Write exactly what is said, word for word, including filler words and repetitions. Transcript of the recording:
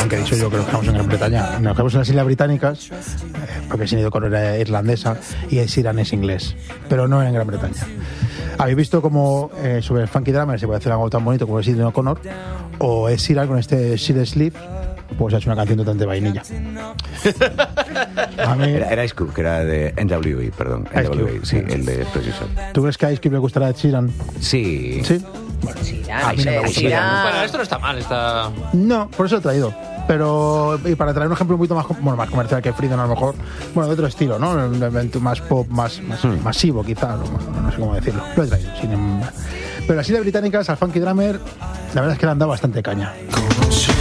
aunque he dicho yo creo que estamos en Gran Bretaña, nos quedamos en las Islas Británicas, eh, porque Sinead O'Connor era irlandesa y Ed Sheeran es inglés, pero no en Gran Bretaña. Habéis visto como eh, sobre el Funky Drummer se puede hacer algo tan bonito como Sinead O'Connor, o Ed Sheeran con este Sheer Sleep, pues ha hecho una canción totalmente vainilla. A mí... Era, era Ice Cube, que era de N W A, perdón. Ice N W A, Cube, sí, sí. el de Producer. ¿Tú crees que a Ice Cube le gustará Ed Sheeran? Sí. ¿Sí? Bueno, Sheeran, a mí no me gusta. Sheeran. Bueno, esto no está mal, está... No, por eso lo he traído. Pero, y para traer un ejemplo un poquito más, bueno, más comercial que Freedom, a lo mejor, bueno, de otro estilo, ¿no? Un evento más pop, más, más hmm. masivo, quizá, no, no sé cómo decirlo. Lo he traído, sin em... Pero las Islas Británicas, al Funky Drummer, la verdad es que le han dado bastante caña.